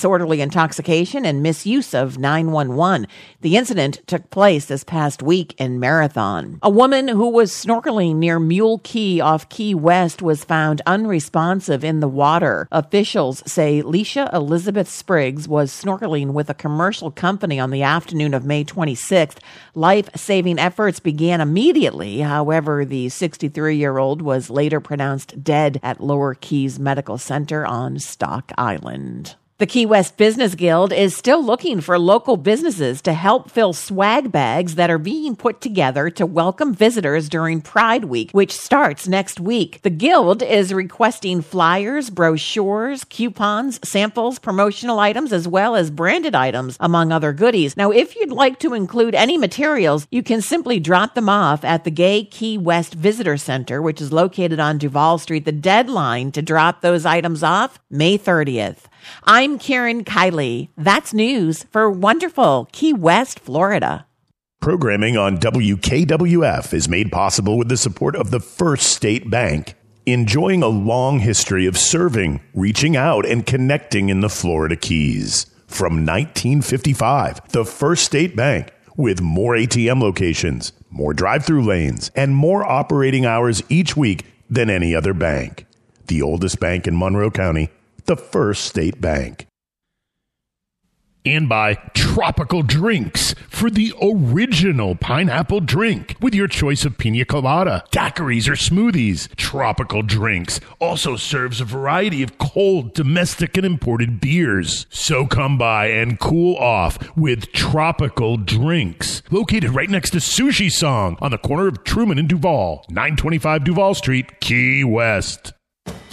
disorderly intoxication and misuse of 911. The incident took place this past week in Marathon. A woman who was snorkeling near Mule Key off Key West was found unresponsive in the water. Officials say Leisha Elizabeth Spriggs was snorkeling with a commercial company on the afternoon of May 26th. Life-saving efforts began immediately. However, the 63-year-old was later pronounced dead at Lower Keys Medical Center on Stock Island. The Key West Business Guild is still looking for local businesses to help fill swag bags that are being put together to welcome visitors during Pride Week, which starts next week. The Guild is requesting flyers, brochures, coupons, samples, promotional items, as well as branded items, among other goodies. Now, if you'd like to include any materials, you can simply drop them off at the Gay Key West Visitor Center, which is located on Duval Street. The deadline to drop those items off, May 30th. I'm Karen Kiley. That's news for wonderful Key West, Florida. Programming on WKWF is made possible with the support of the First State Bank, enjoying a long history of serving, reaching out, and connecting in the Florida Keys. From 1955, the First State Bank, with more ATM locations, more drive-through lanes, and more operating hours each week than any other bank. The oldest bank in Monroe County, the First State Bank. And by Tropical Drinks for the original pineapple drink with your choice of pina colada, daiquiris, or smoothies. Tropical Drinks also serves a variety of cold, domestic, and imported beers. So come by and cool off with Tropical Drinks. Located right next to Sushi Song on the corner of Truman and Duval, 925 Duval Street, Key West.